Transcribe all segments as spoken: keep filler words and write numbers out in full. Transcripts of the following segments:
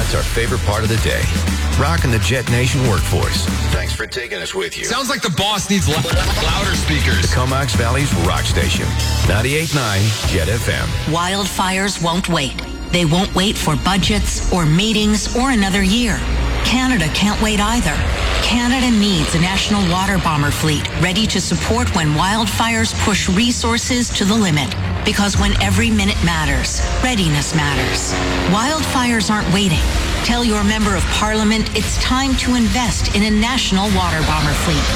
It's our favorite part of the day. Rocking the Jet Nation workforce. Thanks for taking us with you. Sounds like the boss needs lo- louder speakers. The Comox Valley's rock station. ninety-eight point nine Jet F M. Wildfires won't wait. They won't wait for budgets or meetings or another year. Canada can't wait either. Canada needs a national water bomber fleet ready to support when wildfires push resources to the limit. Because when every minute matters, readiness matters. Wildfires aren't waiting. Tell your member of parliament it's time to invest in a national water bomber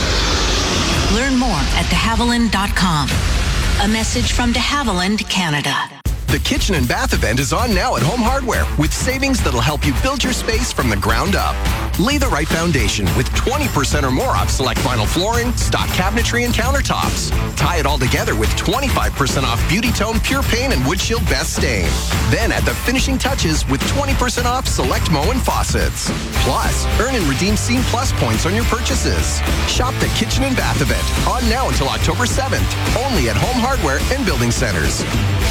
fleet. Learn more at de havilland dot com. A message from de Havilland, Canada. The Kitchen and Bath event is on now at Home Hardware with savings that'll help you build your space from the ground up. Lay the right foundation with twenty percent or more off select vinyl flooring, stock cabinetry, and countertops. Tie it all together with twenty-five percent off Beauty Tone Pure Paint and Wood Shield Best Stain. Then add the finishing touches with twenty percent off select Moen faucets. Plus, earn and redeem Scene Plus points on your purchases. Shop the Kitchen and Bath event on now until October seventh. Only at Home Hardware and Building Centers.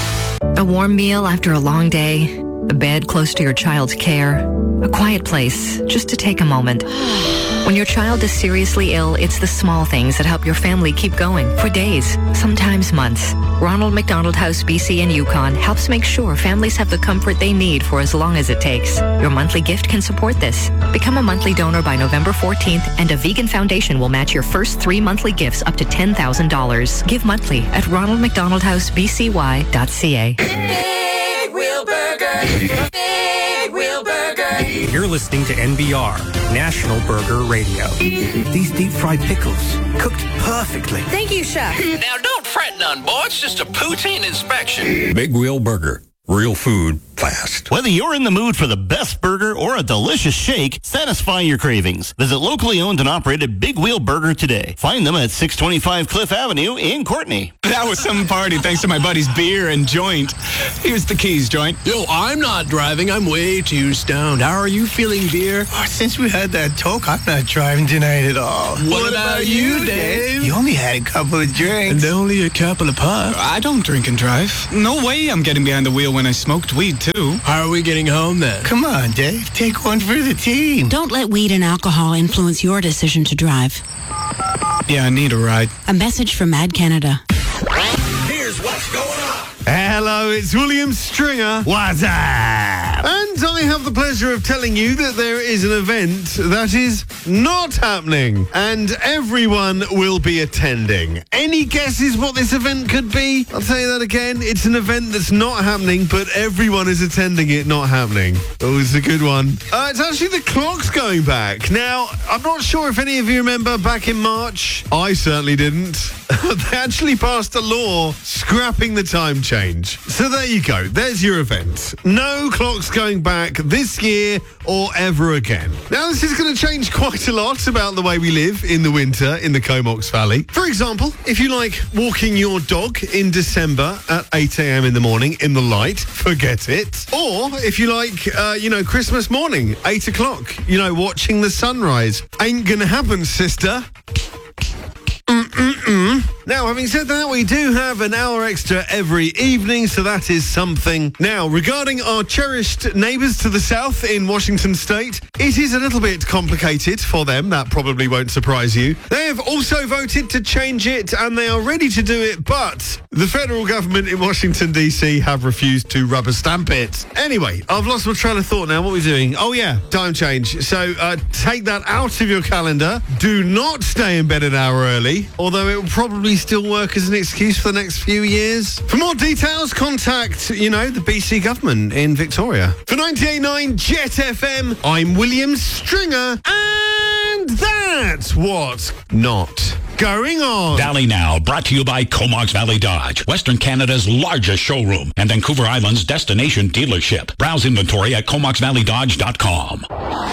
A warm meal after a long day, a bed close to your child's care, a quiet place just to take a moment. When your child is seriously ill, it's the small things that help your family keep going for days, sometimes months. Ronald McDonald House B C and Yukon helps make sure families have the comfort they need for as long as it takes. Your monthly gift can support this. Become a monthly donor by November fourteenth, and a vegan foundation will match your first three monthly gifts up to ten thousand dollars. Give monthly at ronald mcdonald house b c y dot c a. Big Wheel Burger. Big Wheel Burger. You're listening to N B R, National Burger Radio. These deep-fried pickles, cooked perfectly. Thank you, Chef. Now, don't fret none, boy. It's just a poutine inspection. Big Wheel Burger. Real food, fast. Whether you're in the mood for the best burger or a delicious shake, satisfy your cravings. Visit locally owned and operated Big Wheel Burger today. Find them at six twenty-five Cliff Avenue in Courtney. That was some party thanks to my buddy's beer and joint. Here's the keys, joint. Yo, I'm not driving. I'm way too stoned. How are you feeling, beer? Oh, since we had that talk, I'm not driving tonight at all. What, what about, about you, Dave? You only had a couple of drinks. And only a couple of puffs. I don't drink and drive. No way I'm getting behind the wheel when I smoked weed, too. How are we getting home, then? Come on, Dave. Take one for the team. Don't let weed and alcohol influence your decision to drive. Yeah, I need a ride. A message from Mad Canada. Here's what's going on. Hello, it's William Stringer. What's up? And I have the pleasure of telling you that there is an event that is not happening, and everyone will be attending. Any guesses what this event could be? I'll tell you that again. It's an event that's not happening, but everyone is attending it not happening. Oh, it's a good one. Uh, it's actually the clocks going back. Now, I'm not sure if any of you remember back in March. I certainly didn't. They actually passed a law scrapping the time change. So there you go. There's your event. No clocks going back this year or ever again. Now, this is going to change quite a lot about the way we live in the winter in the Comox Valley. For example, if you like walking your dog in December at eight a.m. in the morning in the light, forget it. Or if you like, uh, you know, Christmas morning, eight o'clock, you know, watching the sunrise. Ain't gonna happen, sister. Mm-mm-mm. Now, having said that, we do have an hour extra every evening, so that is something. Now, regarding our cherished neighbours to the south in Washington State, it is a little bit complicated for them. That probably won't surprise you. They have also voted to change it, and they are ready to do it, but the federal government in Washington, D C have refused to rubber stamp it. Anyway, I've lost my train of thought now. What are we doing? Oh, yeah, time change. So uh, take that out of your calendar. Do not stay in bed an hour early, although it will probably still work as an excuse for the next few years. For more details, contact, you know, the B C government in Victoria. For ninety-eight point nine Jet F M, I'm William Stringer, and that's what's not going on. Valley Now, brought to you by Comox Valley Dodge, Western Canada's largest showroom and Vancouver Island's destination dealership. Browse inventory at comox valley dodge dot com.